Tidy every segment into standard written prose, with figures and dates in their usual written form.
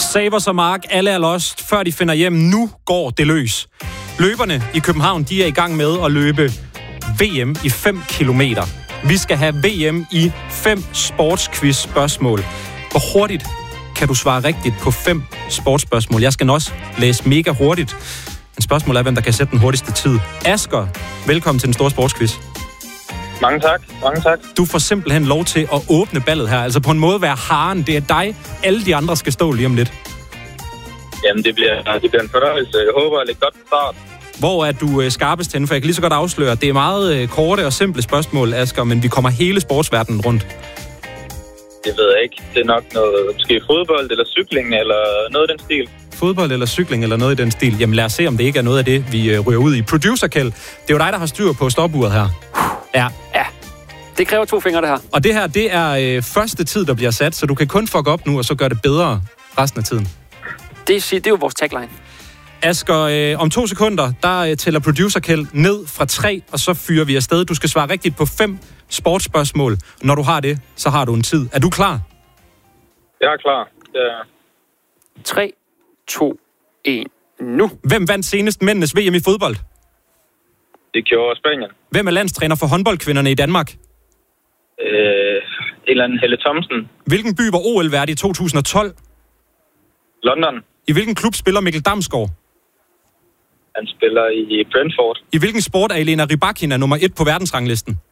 Savers og Mark, alle er lost, før de finder hjem. Nu går det løs. Løberne i København, de er i gang med at løbe VM i 5 kilometer. Vi skal have VM i 5 sportsquiz-spørgsmål. Hvor hurtigt kan du svare rigtigt på 5 sportsspørgsmål? Jeg skal også læse mega hurtigt. Men spørgsmålet er, hvem der kan sætte den hurtigste tid. Asger, velkommen til den store sportsquiz. Mange tak. Du får simpelthen lov til at åbne ballet her. Altså på en måde være haren. Det er dig. Alle de andre skal stå lige om lidt. Jamen, det bliver en fornøjelse. Jeg håber at lægge godt start. Hvor er du skarpest henne? For jeg kan lige så godt afsløre, det er meget korte og simple spørgsmål, Asger, men vi kommer hele sportsverdenen rundt. Det ved jeg ikke. Det er nok noget, måske fodbold eller cykling eller noget af den stil. Fodbold eller cykling eller noget i den stil. Jamen lad os se, om det ikke er noget af det, vi ryger ud i. Producer Kjeld, det er jo dig, der har styr på stopuret her. Ja. Det kræver 2 fingre, det her. Og det her, det er første tid, der bliver sat, så du kan kun fuck op nu, og så gøre det bedre resten af tiden. Det er jo vores tagline. Asger, om 2 sekunder, der tæller producer Kjeld ned fra 3, og så fyrer vi afsted. Du skal svare rigtigt på 5 sportsspørgsmål. Når du har det, så har du en tid. Er du klar? Jeg er klar. Ja. 3, 2, 1, nu. Hvem vandt senest mændenes VM i fodbold? Det gjorde Spanien. Hvem er landstræner for håndboldkvinderne i Danmark? En eller anden Helle Thomsen. Hvilken by var OL vært i 2012? London. I hvilken klub spiller Mikkel Damsgaard? Han spiller i Brentford. I hvilken sport er Elena Rybakina nummer 1 på verdensranglisten?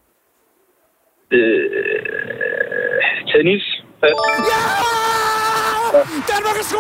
Tennis. Pas. Ja! Danmark er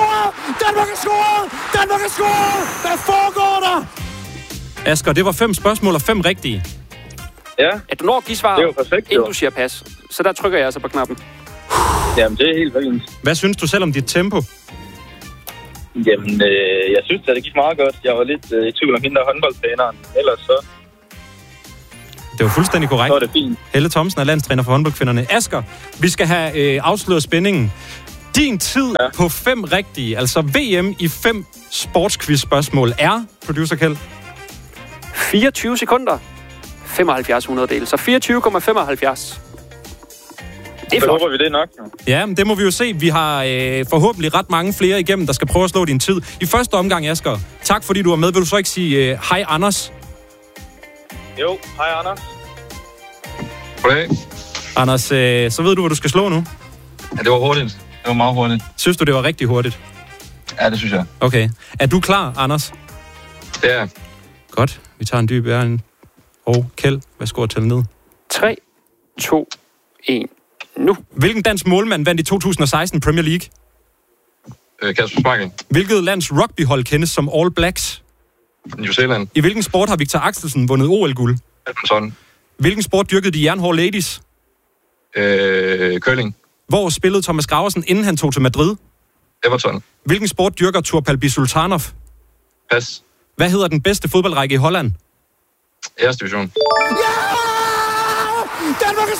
scoret! Hvad foregår der? Asger, det var 5 spørgsmål og 5 rigtige. Ja. At du når at give svar, det er jo perfekt, inden du siger pas. Så der trykker jeg altså på knappen. Jamen, det er helt fint. Hvad synes du selv om dit tempo? Jamen, jeg synes, at det gik meget godt. Jeg var lidt i tvivl om hende, der håndboldtræneren. Ellers så... Det var fuldstændig korrekt. Så er det fint. Helle Thomsen er landstræner for håndboldkvinderne. Asger, vi skal have afsløret spændingen. Din tid på 5 rigtige, altså VM i 5 sportsquiz-spørgsmål er, producer Kjeld? 24 sekunder. 75 hundrededele. Så 24,75. Det er så flot. håber vi, det er nok. Ja, men det må vi jo se. Vi har forhåbentlig ret mange flere igennem, der skal prøve at slå din tid. I første omgang, Asger, tak fordi du var med. Vil du så ikke sige hej, Anders? Jo, hej Anders. Goddag. Anders, så ved du, hvad du skal slå nu? Ja, det var hurtigt. Det var meget hurtigt. Synes du, det var rigtig hurtigt? Ja, det synes jeg. Okay. Er du klar, Anders? Det er. Godt. Vi tager en dyb æren. Og Kjeld, værsgo at tælle ned. 3, 2, 1, nu. Hvilken dansk målmand vandt i 2016 Premier League? Kasper Schmeichel. Hvilket lands rugbyhold kendes som All Blacks? New Zealand. I hvilken sport har Victor Axelsen vundet OL-guld? Sådan. Hvilken sport dyrkede de jernhårde ladies? Curling. Hvor spillede Thomas Graversen, inden han tog til Madrid? Everton. Hvilken sport dyrker Turpal Sultanov? Pas. Hvad hedder den bedste fodboldrække i Holland? Æres division. Ja! Danmark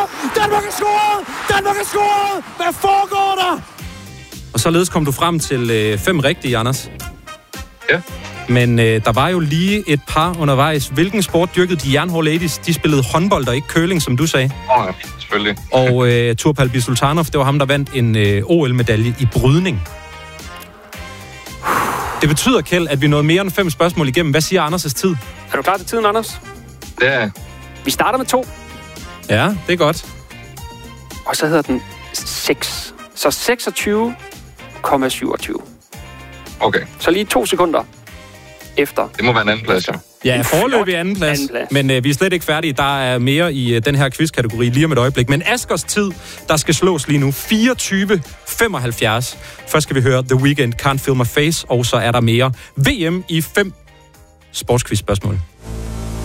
er scoret! Hvad foregår der? Og således kom du frem til 5 rigtige, Anders. Ja. Men der var jo lige et par undervejs. Hvilken sport dyrkede de jernhårde ladies? De spillede håndbold og ikke curling, som du sagde. Ja, selvfølgelig. Og Turpal Sultanov, det var ham, der vandt en OL-medalje i brydning. Det betyder, Kjeld, at vi nåede mere end 5 spørgsmål igennem. Hvad siger Anders' tid? Er du klar til tiden, Anders? Det er. Vi starter med 2. Ja, det er godt. Og så hedder den 6. Så 26,27. Okay. Så lige 2 sekunder efter. Det må være en anden plads, ja. Ja, foreløbig anden plads. Men vi er slet ikke færdige. Der er mere i den her quizkategori lige om et øjeblik. Men Asgers tid, der skal slås lige nu, 24:75. Først skal vi høre The Weeknd, Can't Feel My Face, og så er der mere VM i 5 sportsquiz-spørgsmål.